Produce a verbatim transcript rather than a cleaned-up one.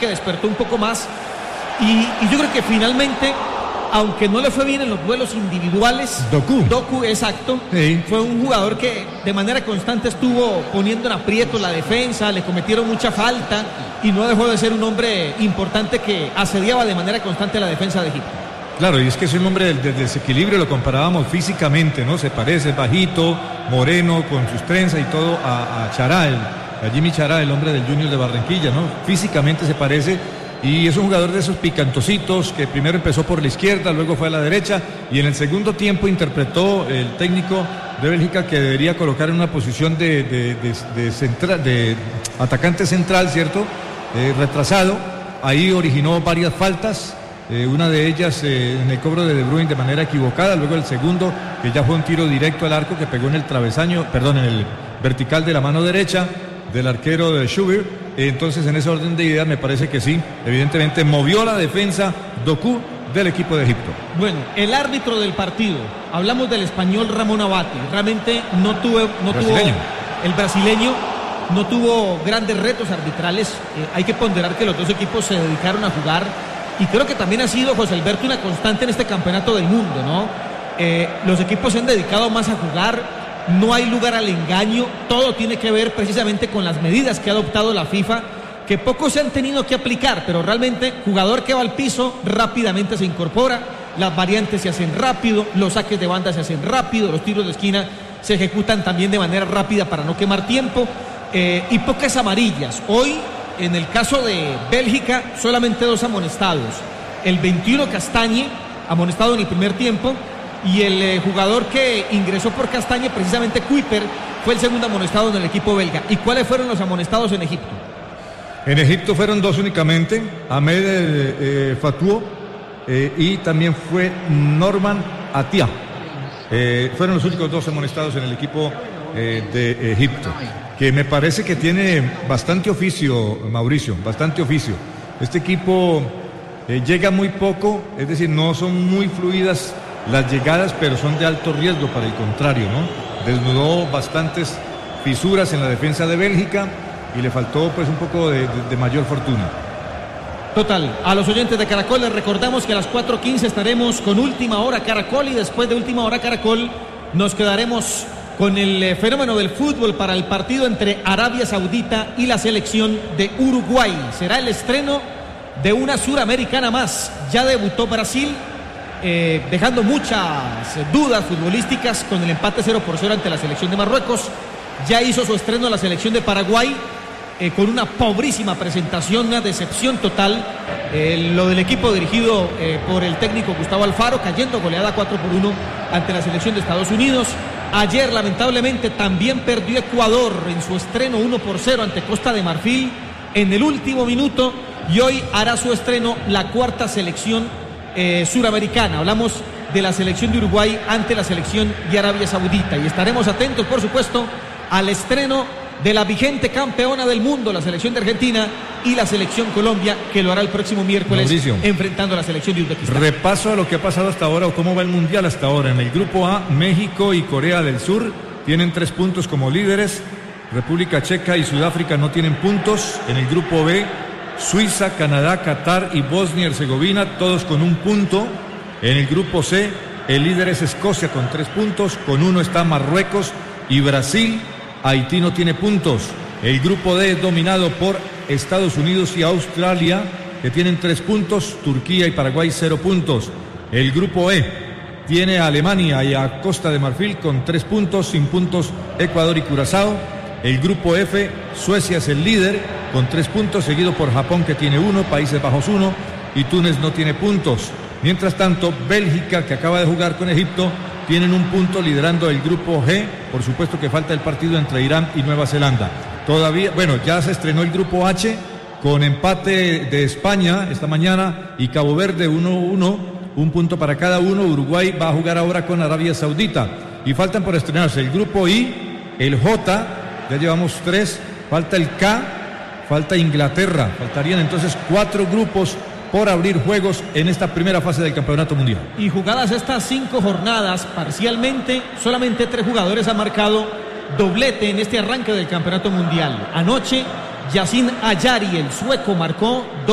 que despertó un poco más. Y, y yo creo que finalmente, aunque no le fue bien en los duelos individuales, Doku, Doku, exacto, sí. Fue un jugador que de manera constante estuvo poniendo en aprieto la defensa, le cometieron mucha falta y no dejó de ser un hombre importante que asediaba de manera constante la defensa de Egipto. Claro, y es que es un hombre del, del desequilibrio, lo comparábamos físicamente, ¿no? Se parece, es bajito, moreno, con sus trenzas y todo a, a Chará, el, a Jimmy Chará, el hombre del Junior de Barranquilla, ¿no? Físicamente se parece. Y es un jugador de esos picantositos que primero empezó por la izquierda, luego fue a la derecha y en el segundo tiempo interpretó el técnico de Bélgica que debería colocar en una posición de, de, de, de, centra, de atacante central, ¿cierto? Eh, retrasado. Ahí originó varias faltas, eh, una de ellas eh, en el cobro de De Bruyne de manera equivocada, luego el segundo que ya fue un tiro directo al arco que pegó en el travesaño, perdón, en el vertical de la mano derecha del arquero de Schubert. Entonces, en ese orden de ideas, me parece que sí, evidentemente movió la defensa Doku del equipo de Egipto. Bueno, el árbitro del partido, hablamos del español Ramón Abate, realmente no tuvo, no tuvo el brasileño, no tuvo grandes retos arbitrales, eh, hay que ponderar que los dos equipos se dedicaron a jugar y creo que también ha sido, José Alberto, una constante en este campeonato del mundo, ¿no? Eh, los equipos se han dedicado más a jugar. No hay lugar al engaño, todo tiene que ver precisamente con las medidas que ha adoptado la FIFA, que pocos se han tenido que aplicar, pero realmente jugador que va al piso rápidamente se incorpora, las variantes se hacen rápido, los saques de banda se hacen rápido, los tiros de esquina se ejecutan también de manera rápida para no quemar tiempo, eh, y pocas amarillas. Hoy, en el caso de Bélgica, solamente dos amonestados, el veintiuno Castañe, amonestado en el primer tiempo, y el eh, jugador que ingresó por Castañe, precisamente Kuiper, fue el segundo amonestado en el equipo belga. ¿Y cuáles fueron los amonestados en Egipto? En Egipto fueron dos únicamente, Ahmed eh, eh, Fatuo eh, y también fue Norman Atia. Eh, fueron los únicos dos amonestados en el equipo eh, de Egipto, que me parece que tiene bastante oficio, Mauricio, bastante oficio. Este equipo eh, llega muy poco, es decir, no son muy fluidas las llegadas, pero son de alto riesgo para el contrario, ¿no? Desnudó bastantes fisuras en la defensa de Bélgica y le faltó pues un poco de, de, de mayor fortuna. Total, a los oyentes de Caracol les recordamos que a las cuatro quince estaremos con Última Hora Caracol y después de Última Hora Caracol nos quedaremos con el eh, fenómeno del fútbol para el partido entre Arabia Saudita y la selección de Uruguay. Será el estreno de una suramericana más. Ya debutó Brasil, Eh, dejando muchas dudas futbolísticas con el empate cero por cero ante la selección de Marruecos. Ya hizo su estreno la selección de Paraguay eh, con una pobrísima presentación, una decepción total. Eh, lo del equipo dirigido eh, por el técnico Gustavo Alfaro, cayendo goleada cuatro por uno ante la selección de Estados Unidos. Ayer lamentablemente también perdió Ecuador en su estreno uno por cero ante Costa de Marfil en el último minuto, y hoy hará su estreno la cuarta selección Eh, suramericana. Hablamos de la selección de Uruguay ante la selección de Arabia Saudita y estaremos atentos, por supuesto, al estreno de la vigente campeona del mundo, la selección de Argentina, y la selección Colombia, que lo hará el próximo miércoles, Mauricio, enfrentando a la selección de Uzbekistán. Repaso a lo que ha pasado hasta ahora o cómo va el mundial hasta ahora. En el grupo A, México y Corea del Sur tienen tres puntos como líderes. República Checa y Sudáfrica no tienen puntos. En el grupo B, Suiza, Canadá, Qatar y Bosnia y Herzegovina, todos con un punto. En el grupo C, el líder es Escocia con tres puntos, con uno está Marruecos y Brasil. Haití no tiene puntos. El grupo D es dominado por Estados Unidos y Australia, que tienen tres puntos, Turquía y Paraguay cero puntos. El grupo E tiene a Alemania y a Costa de Marfil con tres puntos, sin puntos Ecuador y Curazao. El grupo F, Suecia es el líder con tres puntos, seguido por Japón que tiene uno, Países Bajos uno y Túnez no tiene puntos. Mientras tanto, Bélgica, que acaba de jugar con Egipto, tienen un punto liderando el grupo G. Por supuesto que falta el partido entre Irán y Nueva Zelanda. Todavía, bueno, ya se estrenó el grupo H con empate de España esta mañana y Cabo Verde uno uno, un punto para cada uno. Uruguay va a jugar ahora con Arabia Saudita y faltan por estrenarse el grupo I, el J, ya llevamos tres, falta el K, falta Inglaterra, faltarían entonces cuatro grupos por abrir juegos en esta primera fase del Campeonato Mundial. Y jugadas estas cinco jornadas, parcialmente, solamente tres jugadores han marcado doblete en este arranque del Campeonato Mundial. Anoche, Yacine Ayari, el sueco, marcó dos